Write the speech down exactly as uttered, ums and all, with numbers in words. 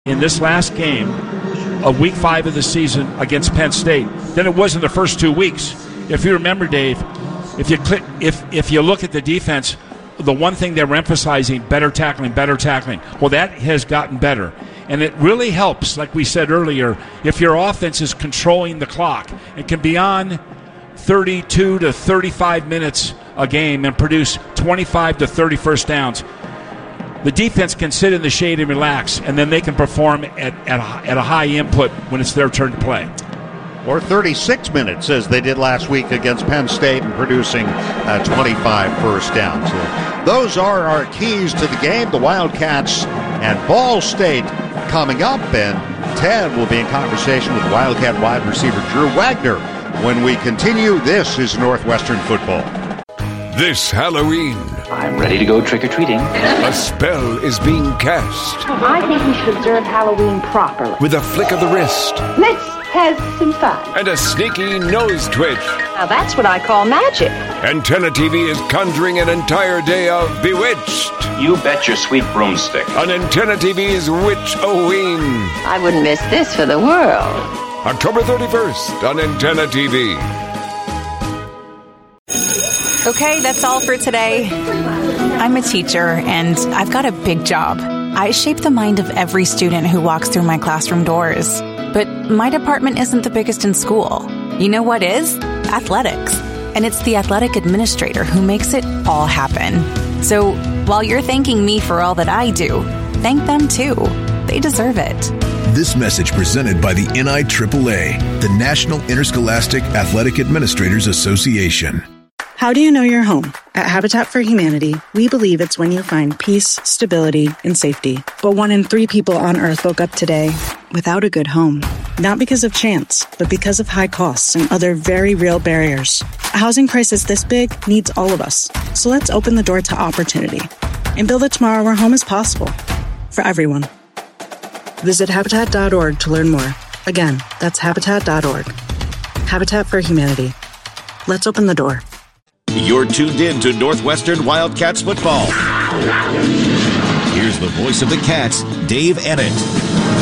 in this last game of week five of the season against Penn State than it was in the first two weeks. If you remember, Dave, if you click, if if you look at the defense, the one thing they were emphasizing, better tackling, better tackling. Well, that has gotten better. And it really helps, like we said earlier, if your offense is controlling the clock. It can be on thirty-two to thirty-five minutes a game and produce twenty-five to thirty first downs. The defense can sit in the shade and relax, and then they can perform at, at, a, at a high input when it's their turn to play. Or thirty-six minutes, as they did last week against Penn State, and producing uh, twenty-five first downs. So those are our keys to the game. The Wildcats and Ball State coming up, and Ted will be in conversation with Wildcat wide receiver Drew Wagner when we continue. This is Northwestern football. This Halloween, I'm ready to go trick-or-treating. A spell is being cast. I think we should observe Halloween properly. With a flick of the wrist. Let's have some fun. And a sneaky nose twitch. Now that's what I call magic. Antenna T V is conjuring an entire day of Bewitched. You bet your sweet broomstick. On Antenna T V's Witch-O-Ween. I wouldn't miss this for the world. October thirty-first on Antenna T V. Okay, that's all for today. I'm a teacher, and I've got a big job. I shape the mind of every student who walks through my classroom doors. But my department isn't the biggest in school. You know what is? Athletics. And it's the athletic administrator who makes it all happen. So while you're thanking me for all that I do, thank them too. They deserve it. This message presented by the N I triple A, the National Interscholastic Athletic Administrators Association. How do you know you're home? At Habitat for Humanity, we believe it's when you find peace, stability, and safety. But one in three people on Earth woke up today without a good home. Not because of chance, but because of high costs and other very real barriers. A housing crisis this big needs all of us. So let's open the door to opportunity and build a tomorrow where home is possible for everyone. Visit Habitat dot org to learn more. Again, that's Habitat dot org. Habitat for Humanity. Let's open the door. You're tuned in to Northwestern Wildcats football. Here's the voice of the Cats, Dave Eddett.